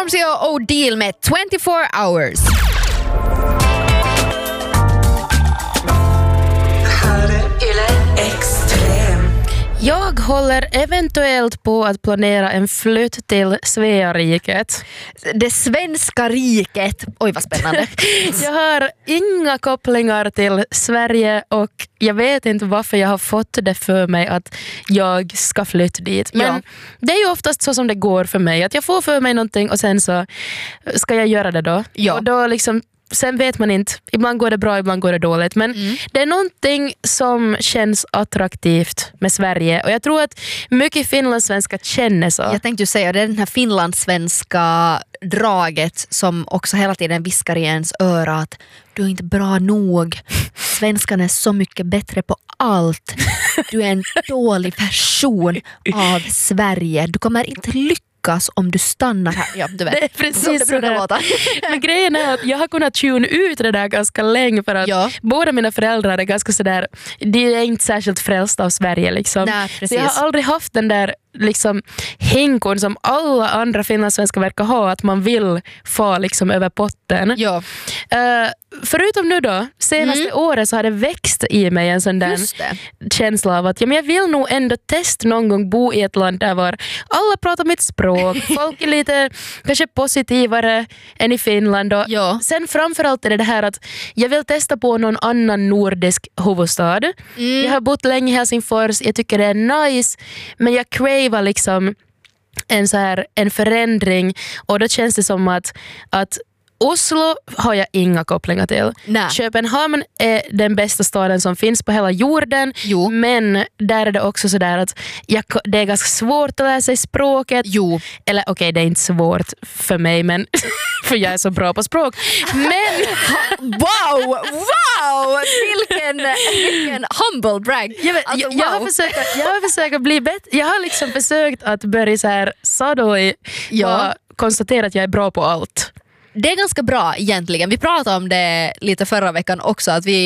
Stormzy och O'Deal med 24 hours. Jag håller eventuellt på att planera en flytt till Sveariket. Det svenska riket. Oj, vad spännande. Jag har inga kopplingar till Sverige och jag vet inte varför jag har fått det för mig att jag ska flytta dit. Men det är ju oftast så som det går för mig. Att jag får för mig någonting och sen så ska jag göra det då. Ja. Och då liksom... Sen vet man inte, ibland går det bra, ibland går det dåligt. Men det är någonting som känns attraktivt med Sverige. Och jag tror att mycket finlandssvenska känner så. Jag tänkte ju säga, det är den här finlandssvenska draget som också hela tiden viskar i ens öra att du är inte bra nog. Svenskan är så mycket bättre på allt. Du är en dålig person av Sverige. Du kommer inte lyckas om du stannar här. Ja, du vet. Det är precis så det låter. Men grejen är att jag har kunnat tuna ut det där ganska länge för att båda mina föräldrar är ganska sådär, de är inte särskilt frälsta av Sverige liksom. Nej, så jag har aldrig haft den där liksom hänkon som alla andra finlandssvenskar verkar ha, att man vill få liksom över potten. Ja. Förutom nu då, senaste året så har det växt i mig en sån där känsla av att jag vill nog ändå testa någon gång bo i ett land där var alla pratar mitt språk, folk är lite kanske positivare än i Finland och sen framförallt är det här att jag vill testa på någon annan nordisk huvudstad. Jag har bott länge i Helsingfors, jag tycker det är nice, men jag cravar liksom en förändring och då känns det som att Oslo har jag inga kopplingar till. Nej. Köpenhamn är den bästa staden som finns på hela jorden. Men där är det också sådär att det är ganska svårt att lära sig språket. Eller okej, det är inte svårt för mig, men för jag är så bra på språk. Men wow! Vilken humble brag. Jag har försökt bli bättre. Jag har liksom försökt att börja så här subtly konstatera att jag är bra på allt. Det är ganska bra egentligen. Vi pratade om det lite förra veckan också, att vi